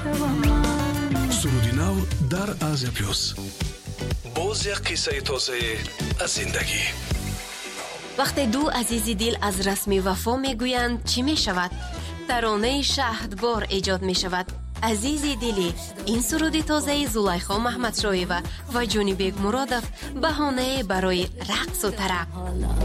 суруди нав дар Азия плюс. боз як қиссаи тозае аз зиндагӣ. вақте ду азизи дил аз расми вафо мегӯянд чӣ мешавад? таронаи шаҳдбор эҷод мешавад. азизи дилӣ, ин суруди тозаи Зулайхо Маҳмадшоева ва Ҷонибек Муродов баҳонае барои рақсу тараб.